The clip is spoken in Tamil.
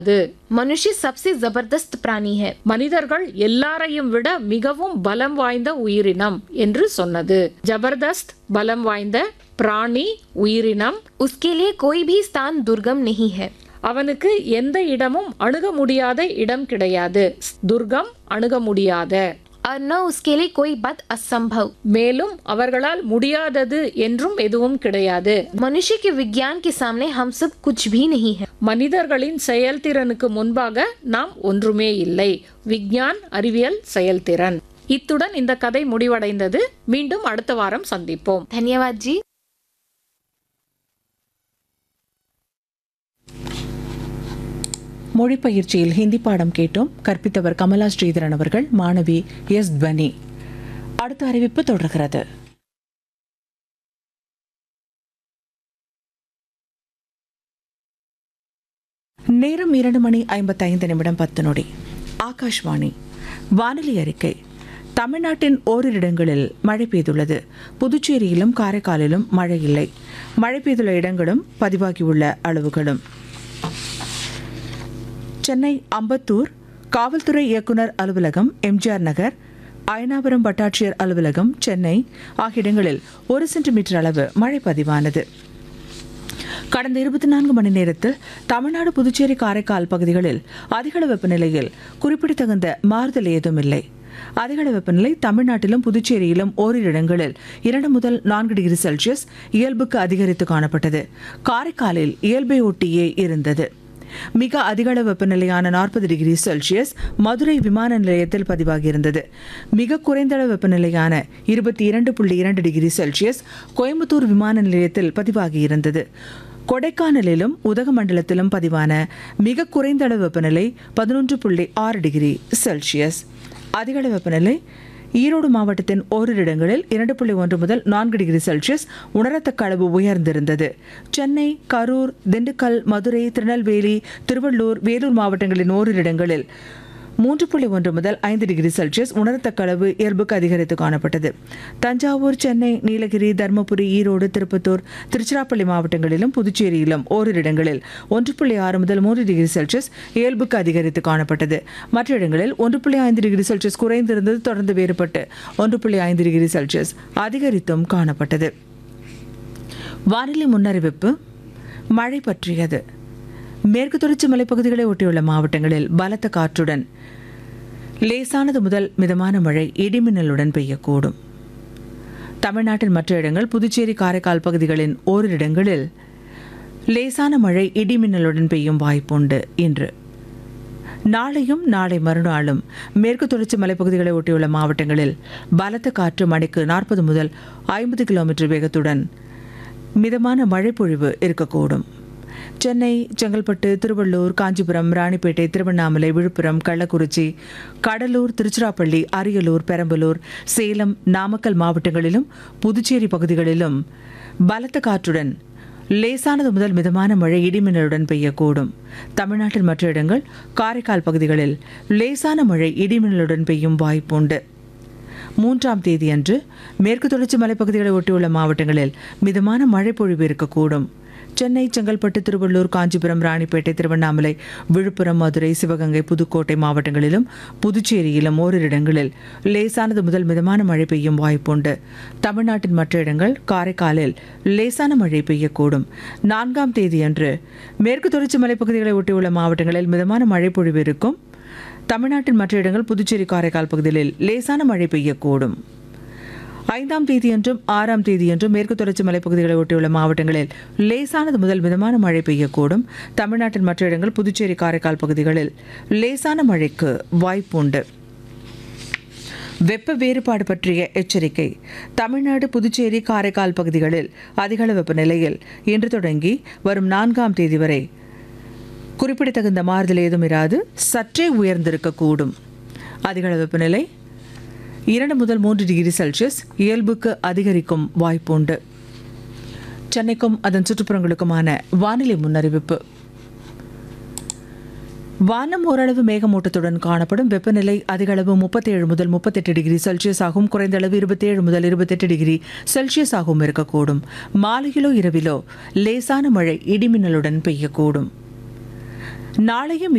मनुष्य सबसे जबरदस्त प्राणी है. மனிதர்கள் எல்லாரையும் விட மிகவும் பலம் வாய்ந்த உயிரினம் என்று சொன்னது. ஜபர்தஸ்த் பலம் வாய்ந்த பிராணி உயிரினம். उसके लिए कोई भी स्थान दुर्गम नहीं है. அவனுக்கு எந்த இடமும் அணுக முடியாத இடம் கிடையாது. துர்கம் அணுக முடியாத. और न उसके लिए कोई बात असंभव. மேலும் அவர்களால் முடியாதது என்றும் எதுவும் கிடையாது. मनुष्य के विज्ञान के सामने हम सब कुछ भी नहीं है. மனிதர்களின் செயல்திறனுக்கு முன்பாக நாம் ஒன்றுமே இல்லை. விஞ்ஞான் அறிவியல் செயல்திறன். இத்துடன் இந்த கதை முடிவடைந்தது. மீண்டும் அடுத்த வாரம் சந்திப்போம். धन्यवाद जी. மொழிப்பயிற்சியில் ஹிந்தி பாடம் கேட்டோம். கற்பித்தவர் கமலா ஸ்ரீதரன் அவர்கள். மாணவி எஸ் துவனி. அடுத்த அறிவிப்பு தொடர்கிறது. நேரம் 2:55 ஆகாஷ்வாணி. வானிலை அறிக்கை. தமிழ்நாட்டின் ஓரிரு இடங்களில் மழை பெய்துள்ளது. புதுச்சேரியிலும் காரைக்காலிலும் மழை இல்லை. மழை பெய்துள்ள இடங்களும் பதிவாகியுள்ள அளவுகளும்: சென்னை அம்பத்தூர் காவல்துறை இயக்குனர் அலுவலகம், எம்ஜிஆர் நகர், அயனாபுரம் வட்டாட்சியர் அலுவலகம், சென்னை ஆகிய இடங்களில் 1 சென்டிமீட்டர் அளவு மழை பதிவானது. கடந்த 24 மணி நேரத்தில் தமிழ்நாடு, புதுச்சேரி, காரைக்கால் பகுதிகளில் அதிகளவு வெப்பநிலையில் குறிப்பிடத்தகுந்த மாறுதல் ஏதும் இல்லை. அதிகளவு வெப்பநிலை தமிழ்நாட்டிலும் புதுச்சேரியிலும் ஓரிரு இடங்களில் 2 முதல் 4 டிகிரி செல்சியஸ் இயல்புக்கு அதிகரித்து காணப்பட்டது. காரைக்காலில் இயல்பை ஒட்டியே இருந்தது. மிக அதிகளவு வெப்பநிலையான 40 டிகிரி செல்சியஸ் மதுரை விமான நிலையத்தில் பதிவாகியிருந்தது. மிக குறைந்த அளவு வெப்பநிலையான 22.2 டிகிரி செல்சியஸ் கோயம்புத்தூர் விமான நிலையத்தில் பதிவாகியிருந்தது. கொடைக்கானலிலும் உதகமண்டலத்திலும் பதிவான மிக குறைந்த அளவு வெப்பநிலை 11.6 டிகிரி செல்சியஸ். அதிகளவு வெப்பநிலை ஈரோடு மாவட்டத்தின் ஓரிரு இடங்களில் 2.1 முதல் 4 டிகிரி செல்சியஸ் உணரத்தக்க அளவு உயர்ந்திருந்தது. சென்னை, கரூர், திண்டுக்கல், மதுரை, திருநெல்வேலி, திருவள்ளூர், வேலூர் மாவட்டங்களின் ஓரிரு இடங்களில் 3.1 முதல் 5 டிகிரி செல்சியஸ் உணரத்தக்க அளவு இயல்புக்கு அதிகரித்து காணப்பட்டது. தஞ்சாவூர், சென்னை, நீலகிரி, தருமபுரி, ஈரோடு, திருப்பத்தூர், திருச்சிராப்பள்ளி மாவட்டங்களிலும் புதுச்சேரியிலும் ஓரிரு இடங்களில் 1.6 முதல் 3 டிகிரி செல்சியஸ் இயல்புக்கு அதிகரித்து காணப்பட்டது. மற்ற இடங்களில் 1.5 டிகிரி செல்சியஸ் குறைந்திருந்தது தொடர்ந்து வேறுபட்டு 1.5 டிகிரி செல்சியஸ் அதிகரித்தும் காணப்பட்டது. வானிலை முன்னறிவிப்பு. மழை பற்றியது. மேற்கு தொடர்ச்சி மலைப்பகுதிகளை ஒட்டியுள்ள மாவட்டங்களில் பலத்த காற்றுடன் லேசானது முதல் மிதமான மழை இடிமின்னலுடன் பெய்யக்கூடும். தமிழ்நாட்டின் மற்ற இடங்கள், புதுச்சேரி, காரைக்கால் பகுதிகளின் ஓரிரு இடங்களில் லேசான மழை இடிமின்னலுடன் பெய்யும் வாய்ப்புண்டு. இன்று நாளையும் நாளை மறுநாளும் மேற்கு தொடர்ச்சி மலைப்பகுதிகளை ஒட்டியுள்ள மாவட்டங்களில் பலத்த காற்று மணிக்கு 40 முதல் 50 கிலோமீட்டர் வேகத்துடன் மிதமான மழை பொழிவு இருக்கக்கூடும். சென்னை, செங்கல்பட்டு, திருவள்ளூர், காஞ்சிபுரம், ராணிப்பேட்டை, திருவண்ணாமலை, விழுப்புரம், கள்ளக்குறிச்சி, கடலூர், திருச்சிராப்பள்ளி, அரியலூர், பெரம்பலூர், சேலம், நாமக்கல் மாவட்டங்களிலும் புதுச்சேரி பகுதிகளிலும் பலத்த காற்றுடன் லேசானது முதல் மிதமான மழை இடிமின்னலுடன் பெய்யக்கூடும். தமிழ்நாட்டின் மற்ற இடங்கள், காரைக்கால் பகுதிகளில் லேசான மழை இடிமின்னலுடன் பெய்யும் வாய்ப்புண்டு. 3ஆம் தேதியன்று மேற்கு தொடர்ச்சி மலைப்பகுதிகளை ஒட்டியுள்ள மாவட்டங்களில் மிதமான மழை பொழிவு இருக்கக்கூடும். சென்னை, செங்கல்பட்டு, திருவள்ளூர், காஞ்சிபுரம், ராணிப்பேட்டை, திருவண்ணாமலை, விழுப்புரம், மதுரை, சிவகங்கை, புதுக்கோட்டை மாவட்டங்களிலும் புதுச்சேரியிலும் ஓரிரு இடங்களில் லேசானது முதல் மிதமான மழை பெய்யும் வாய்ப்புண்டு. தமிழ்நாட்டின் மற்ற இடங்கள், காரைக்காலில் லேசான மழை பெய்யக்கூடும். 4ஆம் தேதியன்று மேற்கு தொடர்ச்சி மலைப்பகுதிகளை ஒட்டியுள்ள மாவட்டங்களில் மிதமான மழை பொழிவு இருக்கும். தமிழ்நாட்டின் மற்ற இடங்கள், புதுச்சேரி, காரைக்கால் பகுதிகளில் லேசான மழை பெய்யக்கூடும். 5ஆம் தேதியன்றும் 6ஆம் தேதியன்றும் மேற்கு தொடர்ச்சி மலைப்பகுதிகளை ஒட்டியுள்ள மாவட்டங்களில் லேசானது முதல் மிதமான மழை பெய்யக்கூடும். தமிழ்நாட்டின் மற்ற இடங்கள், புதுச்சேரி, காரைக்கால் பகுதிகளில் லேசான மழைக்கு வாய்ப்புண்டு. வெப்ப வேறுபாடு பற்றிய எச்சரிக்கை. தமிழ்நாடு, புதுச்சேரி, காரைக்கால் பகுதிகளில் அதிகளவு வெப்பநிலையில் இன்று தொடங்கி வரும் 4ஆம் தேதி வரை குறிப்பிடத்தகுந்த மாறுதல் ஏதும் இராது, சற்றே உயர்ந்திருக்கக்கூடும். அதிகளவு வெப்பநிலை 2 முதல் 3 டிகிரி செல்சியஸ் இயல்புக்கு அதிகரிக்கும் வாய்ப்புண்டு. சென்னைக்கும் அதன் சுற்றுப்புறங்களுக்குமான வானிலை முன்னறிவிப்பு. வானம் ஓரளவு மேகமூட்டத்துடன் காணப்படும். வெப்பநிலை அதிகளவு 37 முதல் 38 டிகிரி செல்சியஸ் ஆகும். குறைந்த அளவு 27 முதல் 28 டிகிரி செல்சியஸ் ஆகவும் இருக்கக்கூடும். மாலையிலோ இரவிலோ லேசான மழை இடிமின்னலுடன் பெய்யக்கூடும். நாளையும்